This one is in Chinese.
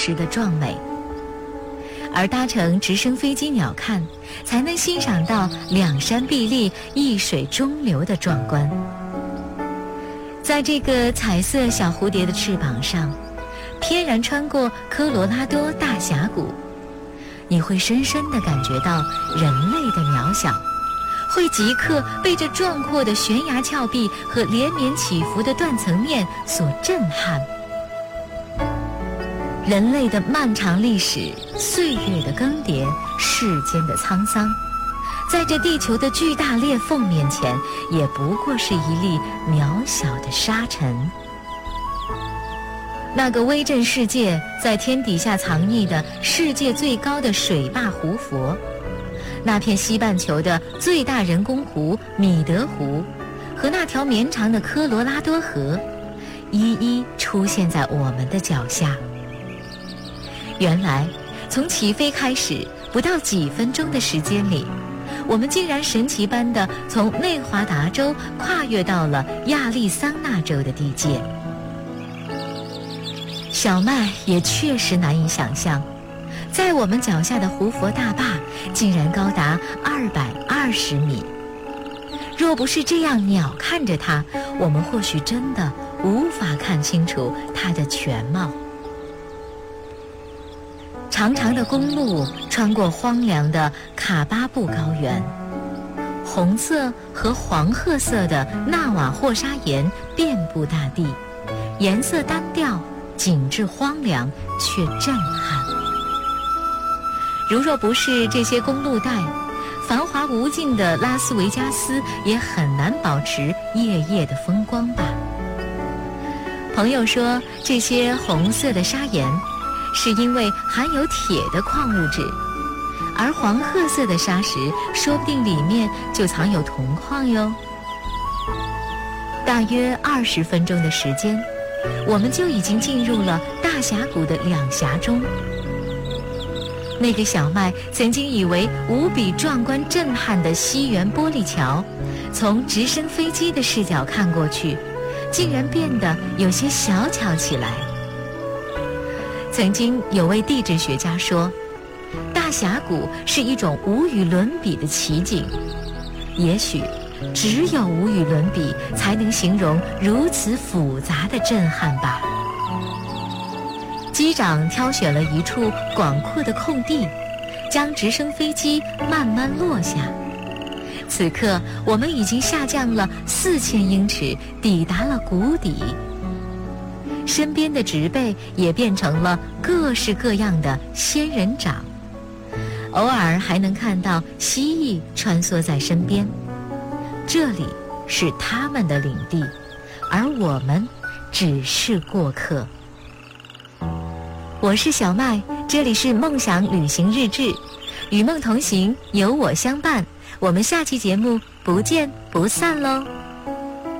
时的壮美。而搭乘直升飞机鸟瞰，才能欣赏到两山壁立、一水中流的壮观。在这个彩色小蝴蝶的翅膀上，翩然穿过科罗拉多大峡谷，你会深深地感觉到人类的渺小，会即刻被这壮阔的悬崖峭壁和连绵起伏的断层面所震撼。人类的漫长历史，岁月的更迭，世间的沧桑，在这地球的巨大裂缝面前，也不过是一粒渺小的沙尘。那个威震世界，在天底下藏匿的世界最高的水坝胡佛，那片西半球的最大人工湖米德湖，和那条绵长的科罗拉多河，一一出现在我们的脚下。原来，从起飞开始，不到几分钟的时间里，我们竟然神奇般地从内华达州跨越到了亚利桑那州的地界。小麦也确实难以想象，在我们脚下的胡佛大坝竟然高达220米。若不是这样鸟看着它，我们或许真的无法看清楚它的全貌。长长的公路穿过荒凉的卡巴布高原，红色和黄褐色的纳瓦霍砂岩遍布大地，颜色单调，景致荒凉，却震撼。如若不是这些公路带，繁华无尽的拉斯维加斯也很难保持夜夜的风光吧。朋友说，这些红色的砂岩是因为含有铁的矿物质，而黄褐色的砂石说不定里面就藏有铜矿哟。大约20分钟的时间，我们就已经进入了大峡谷的两峡中。那个小麦曾经以为无比壮观震撼的西园玻璃桥，从直升飞机的视角看过去，竟然变得有些小巧起来。曾经有位地质学家说，大峡谷是一种无与伦比的奇景，也许只有无与伦比才能形容如此复杂的震撼吧。机长挑选了一处广阔的空地，将直升飞机慢慢落下。此刻我们已经下降了4000英尺，抵达了谷底。身边的植被也变成了各式各样的仙人掌，偶尔还能看到蜥蜴穿梭在身边。这里是他们的领地，而我们只是过客。我是小麦，这里是梦想旅行日志，与梦同行，有我相伴。我们下期节目不见不散喽。